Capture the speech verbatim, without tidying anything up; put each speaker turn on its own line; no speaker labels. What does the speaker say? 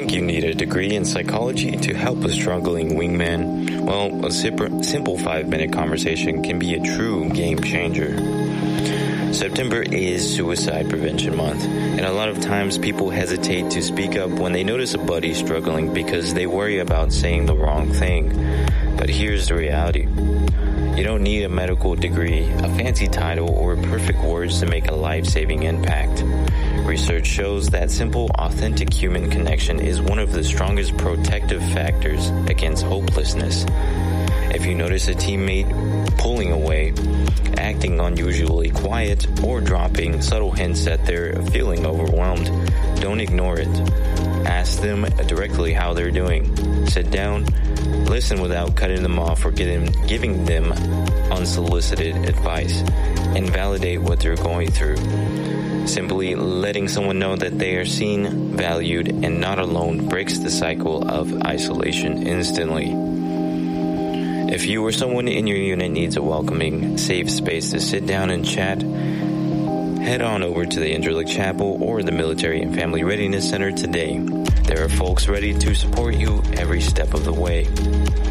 think you need a degree in psychology to help a struggling wingman? Well, a simple five-minute conversation can be a true game changer. September is Suicide Prevention Month, and a lot of times people hesitate to speak up when they notice a buddy struggling because they worry about saying the wrong thing. But here's the reality. You don't need a medical degree, a fancy title, or perfect words to make a life-saving impact. Research shows that simple, authentic human connection is one of the strongest protective factors against hopelessness. If you notice a teammate pulling away, acting unusually quiet, or dropping subtle hints that they're feeling overwhelmed, don't ignore it. Ask them directly how they're doing. Sit down, listen without cutting them off or getting, giving them unsolicited advice, and validate what they're going through. Simply letting someone know that they are seen, valued, and not alone breaks the cycle of isolation instantly. If you or someone in your unit needs a welcoming, safe space to sit down and chat, head on over to the Interlic Chapel or the Military and Family Readiness Center today. There are folks ready to support you every step of the way.